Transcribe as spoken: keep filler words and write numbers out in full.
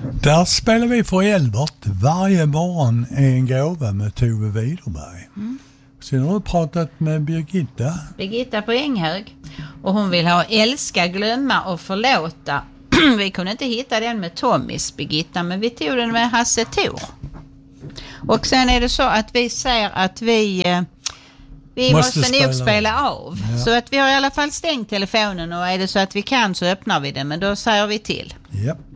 Där spelar vi för Elbert varje morgon en gåva med Tove Widerberg. Mm. Sen har du pratat med Birgitta. Birgitta på Änghög. Och hon vill ha älska, glömma och förlåta. Vi kunde inte hitta den med Tommys Birgitta, men vi tog den med Hasse Thor. Och sen är det så att vi säger att vi... Vi måste, måste nog spela av. Ja. Så att vi har i alla fall stängt telefonen, och är det så att vi kan så öppnar vi den, men då säger vi till. Ja.